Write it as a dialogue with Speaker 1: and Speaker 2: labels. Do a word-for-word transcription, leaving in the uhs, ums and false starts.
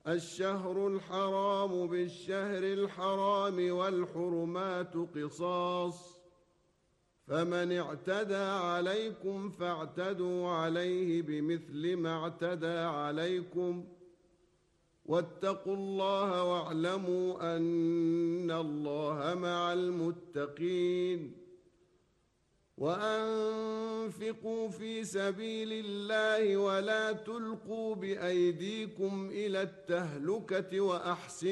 Speaker 1: الشهر الحرام بالشهر الحرام والحرمات قصاص، فمن اعتدى عليكم فاعتدوا عليه بمثل ما اعتدى عليكم، واتقوا الله واعلموا أن الله مع المتقين. وأنفقوا في سبيل الله ولا تلقوا بأيديكم إلى التهلكة وأحسنوا